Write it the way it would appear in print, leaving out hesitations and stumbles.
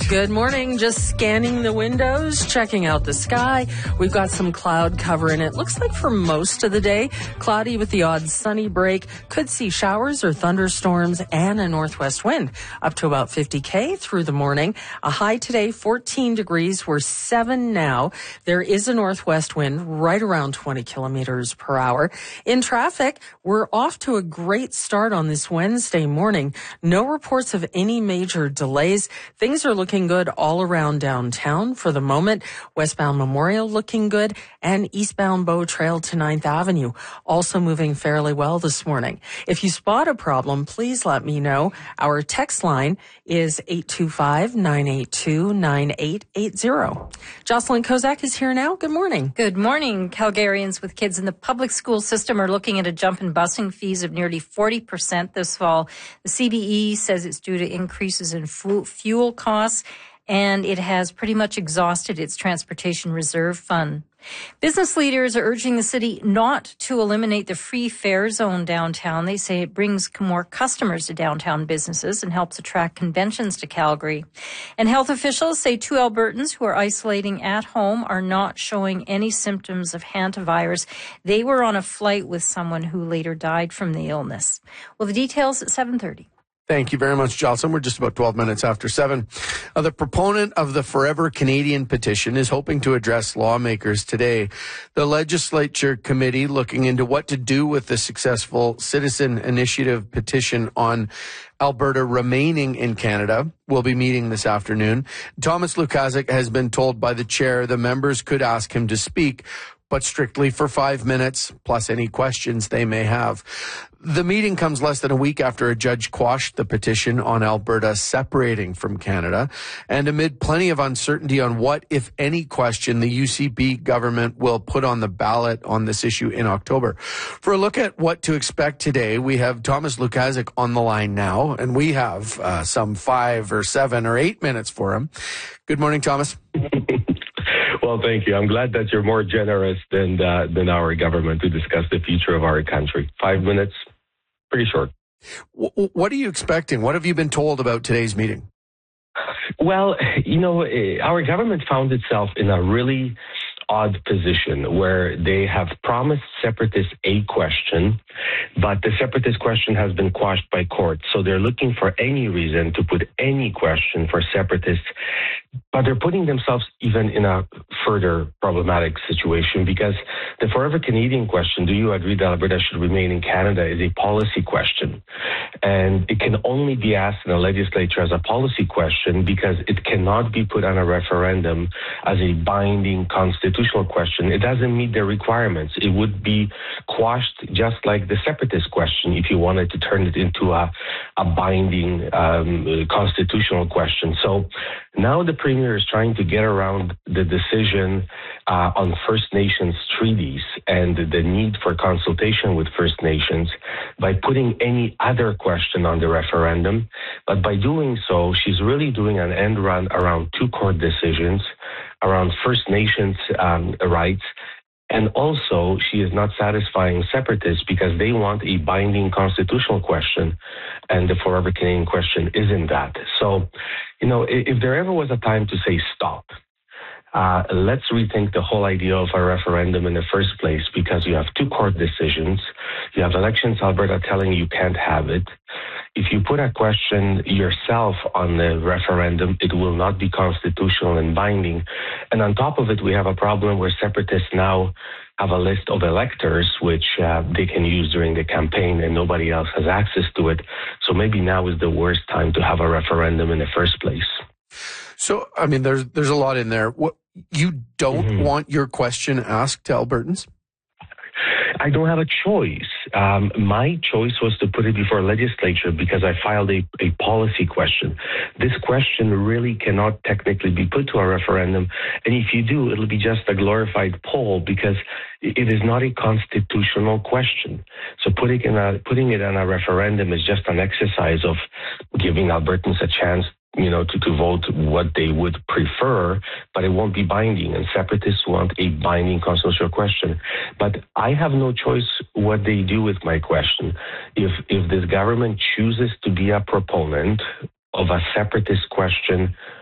Good morning. Just scanning the windows, checking out the sky. We've got some cloud cover in it. Looks like for most of the day, cloudy with the odd sunny break. Could see showers or thunderstorms and a northwest wind up to about 50 through the morning. A high today, 14 degrees. We're 7 now. There is a northwest wind right around 20 kilometers per hour. In traffic, we're off to a great start on this Wednesday morning. No reports of any major delays. Things are looking good all around downtown for the moment. Westbound Memorial looking good, and eastbound Bow Trail to 9th Avenue also moving fairly well this morning. If you spot a problem, please let me know. Our text line is 825-982-9880. Jocelyn Kozak is here now. Good morning. Good morning. Calgarians with kids in the public school system are looking at a jump in busing fees of nearly 40% this fall. The CBE says it's due to increases in fuel costs, and it has pretty much exhausted its transportation reserve fund. Business leaders are urging the city not to eliminate the free fare zone downtown. They say it brings more customers to downtown businesses and helps attract conventions to Calgary. And health officials say 2 Albertans who are isolating at home are not showing any symptoms of hantavirus. They were on a flight with someone who later died from the illness. Well, the details at 7:30. Thank you very much, Jocelyn. We're just about 12 minutes after 7. The proponent of the Forever Canadian petition is hoping to address lawmakers today. The legislature committee looking into what to do with the successful citizen initiative petition on Alberta remaining in Canada will be meeting this afternoon. Thomas Lukaszuk has been told by the chair the members could ask him to speak, but strictly for 5 minutes, plus any questions they may have. The meeting comes less than a week after a judge quashed the petition on Alberta separating from Canada, and amid plenty of uncertainty on what, if any, question the UCP government will put on the ballot on this issue in October. For a look at what to expect today, we have Thomas Lukaszuk on the line now, and we have some 5 or 7 or 8 minutes for him. Good morning, Thomas. Well, thank you. I'm glad that you're more generous than our government to discuss the future of our country. 5 minutes, pretty short. What are you expecting? What have you been told about today's meeting? Well, our government found itself in a really odd position where they have promised separatists a question, but the separatist question has been quashed by court. So they're looking for any reason to put any question for separatists, but they're putting themselves even in a further problematic situation because the Forever Canadian question, do you agree that Alberta should remain in Canada, is a policy question. And it can only be asked in a legislature as a policy question because it cannot be put on a referendum as a binding constitutional question. It doesn't meet the requirements. It would be quashed just like the separatist question if you wanted to turn it into a binding constitutional question. So now the Premier is trying to get around the decision on First Nations treaties and the need for consultation with First Nations by putting any other question on the referendum. But by doing so, she's really doing an end run around 2 court decisions, around First Nations rights. And also, she is not satisfying separatists because they want a binding constitutional question, and the Forever Canadian question isn't that. So, if there ever was a time to say stop, let's rethink the whole idea of a referendum in the first place because you have 2 court decisions. You have Elections Alberta telling you can't have it. If you put a question yourself on the referendum, it will not be constitutional and binding. And on top of it, we have a problem where separatists now have a list of electors which they can use during the campaign and nobody else has access to it. So maybe now is the worst time to have a referendum in the first place. So, there's a lot in there. What, you don't want your question asked to Albertans? I don't have a choice. My choice was to put it before legislature because I filed a policy question. This question really cannot technically be put to a referendum. And if you do, it'll be just a glorified poll because it is not a constitutional question. So putting it on a referendum is just an exercise of giving Albertans a chance to vote what they would prefer, but it won't be binding. And separatists want a binding constitutional question. But I have no choice what they do with my question. If this government chooses to be a proponent of a separatist question